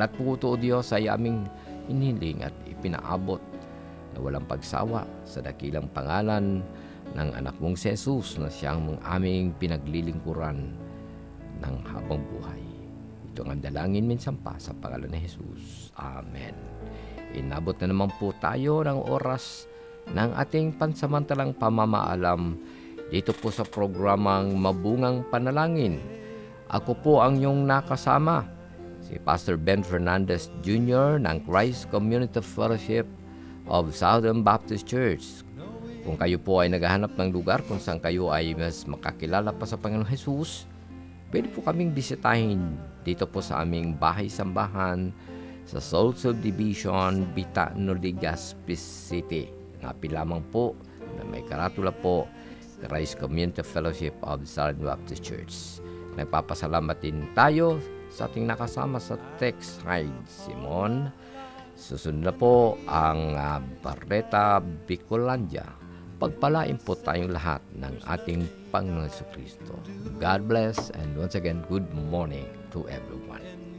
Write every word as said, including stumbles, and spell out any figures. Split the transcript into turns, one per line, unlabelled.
Salamat po ito, O Diyos, ay aming iniling at ipinaabot na walang pagsawa sa dakilang pangalan ng anak mong si Jesus na siyang aming pinaglilingkuran ng habang buhay. Ito ang dalangin minsan pa sa pangalan ni Jesus. Amen. Inabot na naman po tayo ng oras ng ating pansamantalang pamamaalam dito po sa programang Mabungang Panalangin. Ako po ang iyong nakasama, si Pastor Ben Fernandez Junior ng Christ Community Fellowship of Southern Baptist Church. Kung kayo po ay naghahanap ng lugar kung saan kayo ay mas makakilala pa sa Panginoong Jesus, pwede po kaming bisitahin dito po sa aming bahay-sambahan sa Soul Subdivision, Bitano, Legazpi City. Ngapi lamang po na may karatula po, Christ Community Fellowship of Southern Baptist Church. Nagpapasalamat din tayo sa ating nakasama sa text Hyde Simon. Susunod na po ang uh, Barreta Bicolandia. Pagpalain po tayong lahat ng ating Panginoon Jesucristo. God bless, and once again, good morning to everyone.